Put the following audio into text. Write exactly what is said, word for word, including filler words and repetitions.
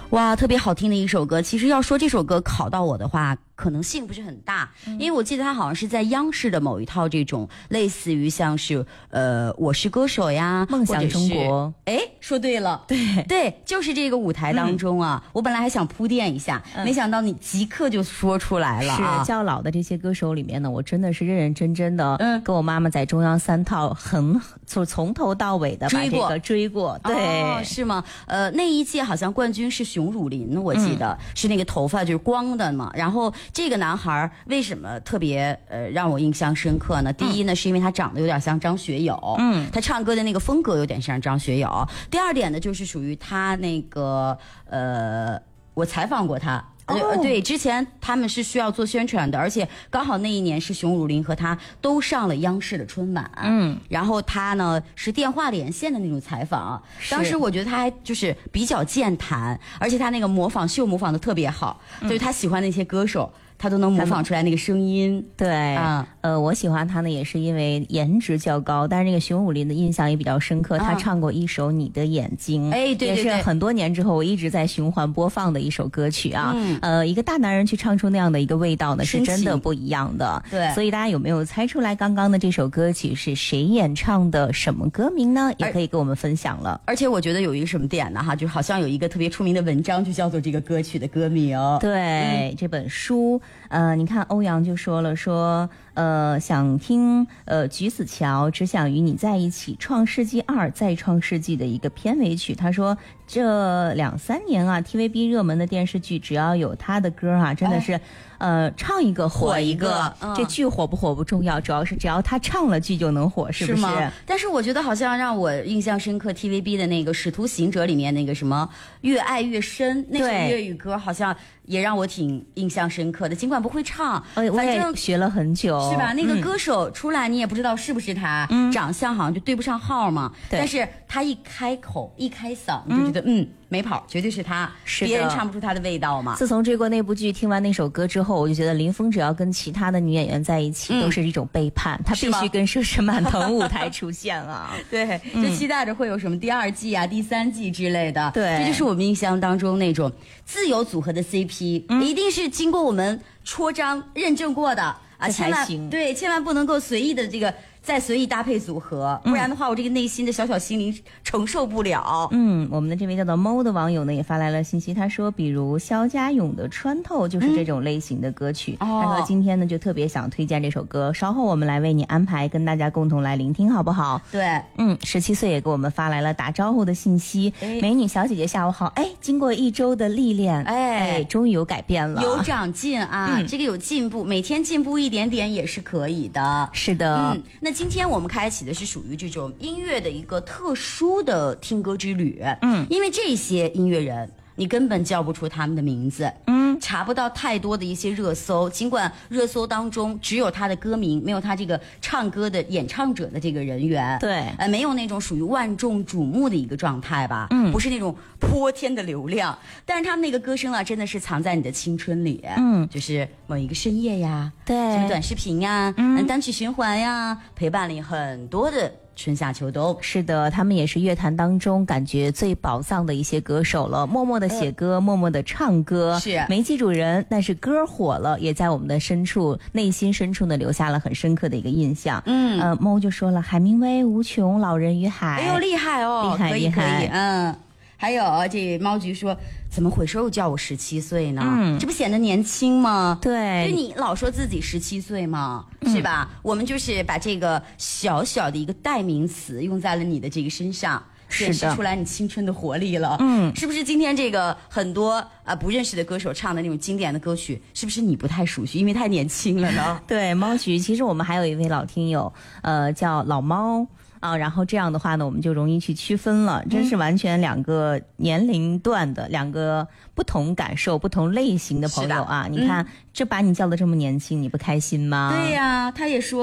哇，特别好听的一首歌。其实要说这首歌考到我的话，可能性不是很大，嗯、因为我记得它好像是在央视的某一套这种类似于像是呃《我是歌手》呀， 梦想中国。 哎，说对了， 对对，就是这个舞台当中啊，嗯、我本来还想铺垫一下，嗯、没想到你即刻就说出来了啊。 是较老的这些歌手里面呢，我真的是认认真真的，嗯，跟我妈妈在中央三套很从从头到尾的把这个追过，对、 哦，是吗？呃，那一届好像冠军是熊汝霖，我记得、嗯、是那个头发就是光的嘛。然后这个男孩为什么特别呃让我印象深刻呢？第一呢，是因为他长得有点像张学友，嗯，他唱歌的那个风格有点像张学友。第二点呢，就是属于他那个呃，我采访过他。哦、对，之前他们是需要做宣传的，而且刚好那一年是熊汝霖和他都上了央视的春晚，嗯，然后他呢是电话连线的那种采访，当时我觉得他还就是比较健谈，而且他那个模仿秀模仿的特别好，嗯、就是他喜欢那些歌手。他都能模仿出来那个声音， 对，啊，呃，我喜欢他呢，也是因为颜值较高，但是那个熊汝霖的印象也比较深刻，啊、他唱过一首《你的眼睛》， 哎，对对对， 也是很多年之后我一直在循环播放的一首歌曲啊，嗯、呃，一个大男人去唱出那样的一个味道呢，是真的不一样的，对，所以大家有没有猜出来刚刚的这首歌曲是谁演唱的，什么歌名呢？也可以跟我们分享了。 而且我觉得有一个什么点呢？哈，就好像有一个特别出名的文章，就叫做这个歌曲的歌名， 对，嗯、这本书。呃，你看欧阳就说了说，呃，想听呃橘子桥，只想与你在一起，创世纪二再创世纪的一个片尾曲。他说这两三年啊 ，T V B 热门的电视剧只要有他的歌啊，真的是。哎呃，唱一个火一个，火一个嗯、这剧火不火不重要，主要是只要他唱了剧就能火，是不是？是吗？ 但是我觉得好像让我印象深刻 ，T V B 的那个《使徒行者》里面那个什么“越爱越深”那首粤语歌，好像也让我挺印象深刻的。尽管不会唱， 呃、我也学了很久， 是吧？那个歌手出来你也不知道是不是他，嗯、长相好像就对不上号嘛。但是他一开口一开嗓，你就觉得嗯。嗯没跑，绝对是他，是别人唱不出他的味道嘛。 自从追过那部剧，听完那首歌之后，我就觉得林峰只要跟其他的女演员在一起，嗯、都是一种背叛，他必须跟佘诗曼同舞台出现啊。 对，就期待着会有什么第二季啊、第三季之类的。 对， 这就是我们印象当中那种自由组合的 C P，、嗯、一定是经过我们戳章认证过的啊，千万对，千万不能够随意的这个。再随意搭配组合，不然的话，我这个内心的小小心灵承受不了。 嗯，我们的这位叫做猫的网友呢，也发来了信息，他说，比如肖家勇的《穿透》就是这种类型的歌曲。嗯、他说今天呢，就特别想推荐这首歌，稍后我们来为你安排，跟大家共同来聆听，好不好？ 对， 嗯，十七岁也给我们发来了打招呼的信息，哎、美女小姐姐下午好，哎，经过一周的历练，哎，哎终于有改变了， 有长进啊，嗯、这个有进步，每天进步一点点也是可以的。 是的， 嗯，那。今天我们开启的是属于这种音乐的一个特殊的听歌之旅，嗯，因为这些音乐人你根本叫不出他们的名字，嗯，查不到太多的一些热搜，尽管热搜当中只有他的歌名，没有他这个唱歌的演唱者的这个人员， 对， 呃，没有那种属于万众瞩目的一个状态吧，嗯，不是那种泼天的流量，但是他们那个歌声啊，真的是藏在你的青春里，嗯，就是某一个深夜呀， 对， 什么短视频呀，嗯，单曲循环呀，陪伴了很多的。春夏秋冬， 是的，他们也是乐坛当中感觉最宝藏的一些歌手了，默默的写歌，呃、默默的唱歌， 是没记住人，但是歌火了，也在我们的深处、内心深处呢留下了很深刻的一个印象。嗯，呃，猫就说了，海明威、无穷、老人与海， 哎呦，厉害哦， 厉害厉害， 嗯。还有这猫菊说，怎么回事又叫我十七岁呢？嗯，这不显得年轻吗？ 对， 就你老说自己十七岁嘛，嗯、是吧？我们就是把这个小小的一个代名词用在了你的这个身上，显示出来你青春的活力了。嗯，是不是今天这个很多啊、呃、不认识的歌手唱的那种经典的歌曲，是不是你不太熟悉，因为太年轻了呢？ 对，猫菊，其实我们还有一位老听友，呃，叫老猫。啊，然后这样的话呢，我们就容易去区分了，真是完全两个年龄段的、嗯、两个不同感受、不同类型的朋友啊。你看，嗯、这把你叫的这么年轻，你不开心吗？ 对呀、啊，他也说。